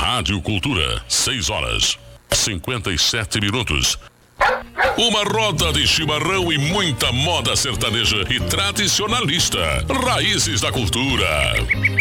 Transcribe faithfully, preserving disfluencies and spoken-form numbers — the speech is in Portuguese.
Rádio Cultura, seis horas, cinquenta e sete minutos. Uma roda de chimarrão e muita moda sertaneja e tradicionalista. Raízes da Cultura.